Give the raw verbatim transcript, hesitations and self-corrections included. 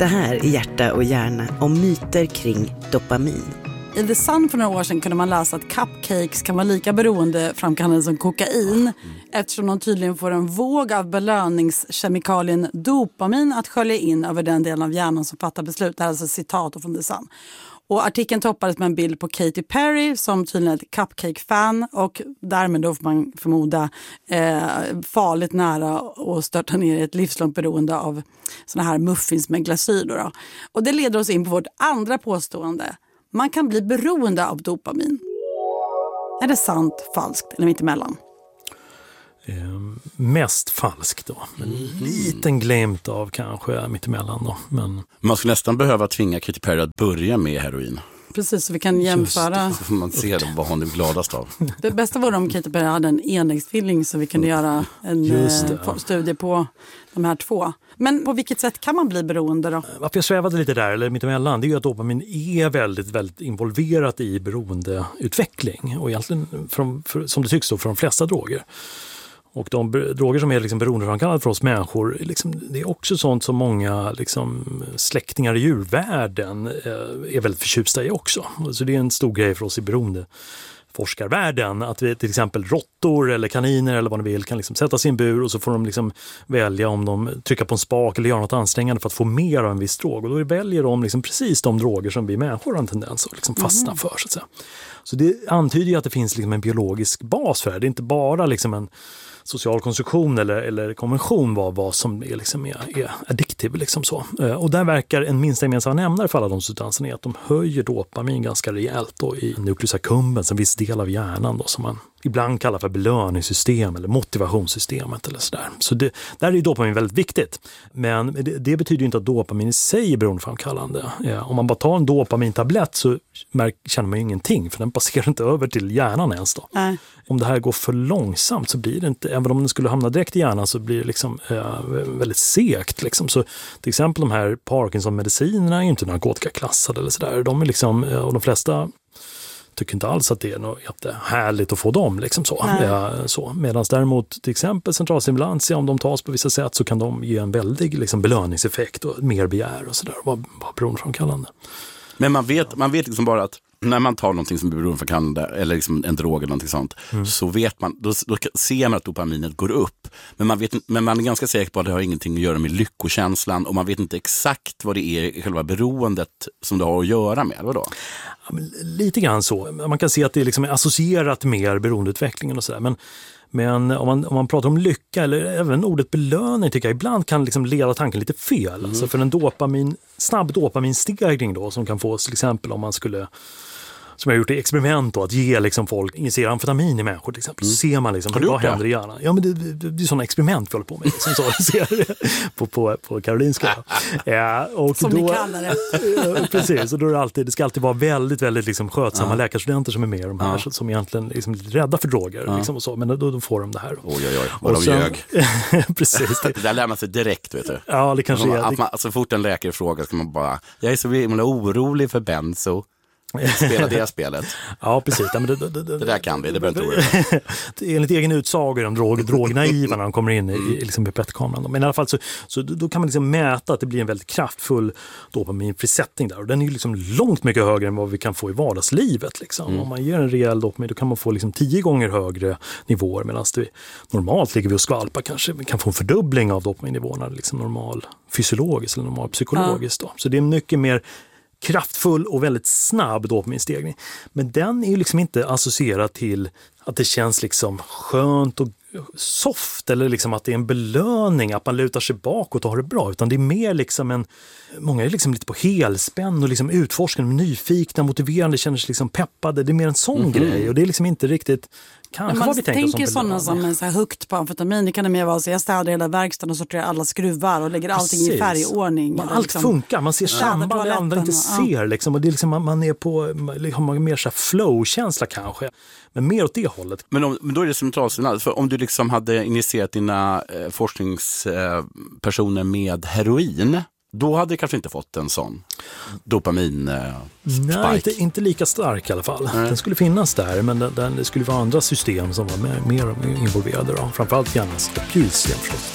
Det här är Hjärta och hjärna om myter kring dopamin. I The Sun för några år sedan kunde man läsa att cupcakes kan vara lika beroendeframkallande som kokain mm. eftersom de tydligen får en våg av belöningskemikalien dopamin att skölja in över den delen av hjärnan som fattar beslut. Det här är alltså citat från The Sun. Och artikeln toppades med en bild på Katy Perry som tydligen är ett cupcake-fan och därmed då får man förmoda eh, farligt nära och störta ner i ett livslångt beroende av såna här muffins med glasyr. Då då. Och det leder oss in på vårt andra påstående. Man kan bli beroende av dopamin. Är det sant, falskt eller mittemellan? Eh, mest falskt då. En liten glimt av kanske mittemellan då. Men... Man skulle nästan behöva tvinga Katy Perry att börja med heroin. Precis, så vi kan jämföra. Just, så man ser vad hon är gladast av. Det bästa vore om Katy Perry hade en enäggstvilling så vi kunde göra en det, ja. studie på de här två. Men på vilket sätt kan man bli beroende då? Varför jag svävade lite där, eller mittemellan, det är ju att dopamin är väldigt, väldigt involverat i beroendeutveckling. Och egentligen, från, för, som det tycks då, för de flesta droger. Och de droger som är liksom beroendeframkallande för oss människor, liksom, det är också sånt som många liksom, släktingar i djurvärlden eh, är väldigt förtjusta i också. Så det är en stor grej för oss i beroendeforskarvärlden att vi till exempel råttor eller kaniner eller vad ni vill kan liksom sätta sin bur och så får de liksom välja om de trycker på en spak eller gör något ansträngande för att få mer av en viss drog. Och då väljer de liksom precis de droger som vi människor har en tendens att liksom fastna mm. för. Så att säga. Så det antyder ju att det finns liksom en biologisk bas för det. Det är inte bara liksom en social konstruktion eller, eller konvention var vad som är, liksom är, är addiktiv. Liksom så. Och där verkar en minsta gemensamma nämnare för alla de substanserna är att de höjer dopamin ganska rejält då, i nucleus accumbens, en viss del av hjärnan då, som man ibland kallar för belöningssystem eller motivationssystemet eller sådär. Så det, där är dopamin väldigt viktigt. Men det, det betyder ju inte att dopamin i sig är beroendeframkallande. Ja, om man bara tar en dopamintablett så märk, känner man ju ingenting för den passerar inte över till hjärnan ens då. Nej. Om det här går för långsamt så blir det inte, även om den skulle hamna direkt i hjärnan så blir det liksom eh, väldigt segt. Liksom. Så till exempel de här Parkinson-medicinerna är ju inte narkotikaklassade eller sådär. De är liksom, och de flesta tycker inte alls att det är något jättehärligt att få dem. Liksom så. Ja, så. Medan däremot till exempel centralstimulantia, om de tas på vissa sätt så kan de ge en väldig liksom, belöningseffekt och mer begär och sådär. Vad beroendeframkallande. Men man vet, man vet liksom bara att när man tar någonting som är beroendeframkallande eller liksom en drog eller någonting sånt mm. så vet man, då, då ser man att dopaminet går upp. Men man, vet, men man är ganska säker på att det har ingenting att göra med lyckokänslan och man vet inte exakt vad det är i själva beroendet som det har att göra med. Vadå? Ja, men lite grann så. Man kan se att det liksom är associerat med beroendeutvecklingen och sådär. Men Men om man, om man pratar om lycka eller även ordet belöning tycker jag ibland kan liksom leda tanken lite fel. Mm. Alltså för en dopamin, snabb dopaminstegring då som kan fås till exempel om man skulle, som jag har gjort i experiment då, att ge liksom folk injicera amfetamin i människor till exempel. Mm. Så ser man liksom vad händer i hjärnan. Ja men det, det, det är sådana experiment vi håller på med. Som så ser på, på, på Karolinska. Ja, och som då, ni kallar det. Precis, och då är det alltid, det ska alltid vara väldigt, väldigt liksom skötsamma ja. läkarstudenter som är med de här, ja. som egentligen liksom är rädda för droger. Ja. Liksom och så, men då, då får de det här. Oj, oj, oj. Vad de ljög. Precis. Det, det där lär man sig direkt, vet du. Ja, det kanske man, är. Att man, så fort en läkare frågar ska man bara, jag är så himla orolig för benzo. Spela det spelet. Ja, precis. Men det, det, det, det där kan vi, det behöver inte det. Enligt egen utsago är de drog, drognaiva när de kommer in i, i liksom pipetkameran. Men i alla fall så, så då kan man liksom mäta att det blir en väldigt kraftfull dopaminfrisättning där. Och den är ju liksom långt mycket högre än vad vi kan få i vardagslivet. Liksom. Mm. Om man ger en rejäl dopamin då kan man få liksom tio gånger högre nivåer. Medan det, normalt ligger vi och skvalpar kanske. Vi kan få en fördubbling av dopaminnivåerna liksom normal fysiologiskt eller normal psykologiskt. Då. Så det är mycket mer kraftfull och väldigt snabb dopaminstegring. Men den är ju liksom inte associerad till att det känns liksom skönt och soft eller liksom att det är en belöning att man lutar sig bakåt och har det bra, utan det är mer liksom en, många är liksom lite på helspänn och liksom utforskande, nyfikna, motiverande, känner sig liksom peppade, det är mer en sån mm-hmm. grej och det är liksom inte riktigt kanske man vad vi tänker tänker sådana som är så här högt på amfetamin, det kan det mer vara så jag städar hela verkstaden och sorterar alla skruvar och lägger allting Precis. i färgordning. Man, allt liksom, funkar, man ser samband det andra inte ja. ser liksom, och det är liksom, man, man är på liksom, man har mer så här flow-känsla kanske. Men mer åt det hållet. Men, om, men då är det centralsignal. För om du liksom hade initierat dina eh, forskningspersoner eh, med heroin, då hade du kanske inte fått en sån dopamin eh, Nej, inte, inte lika stark i alla fall. Nej. Den skulle finnas där, men den, den, det skulle vara andra system som var mer, mer involverade. Då. Framförallt hjärnans reptilsystem förstås.